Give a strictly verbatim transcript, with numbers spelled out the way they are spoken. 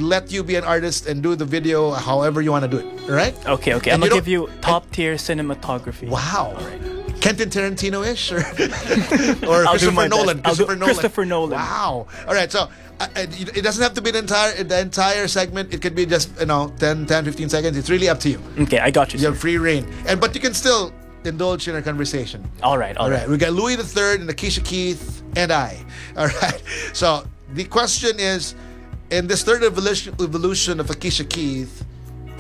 let you be an artist and do the video however you want to do it. All right? Okay, okay. And I'm you gonna give you top tier cinematography. Wow. Quentin Tarantino-ish, or, or I'll do Christopher my best. Nolan. I'll do Christopher Nolan. Christopher Nolan. Wow. All right. So uh, it it doesn't have to be the entire the entire segment. It could be just, you know, ten, ten, fifteen seconds. It's really up to you. Okay, I got you. You Sir. have free reign, and but you can still indulge in our conversation. All right, all All right. right. We got Louis the Third and Akeisha Keith and I. All right. So the question is, in this third evolution evolution of Akeisha Keith,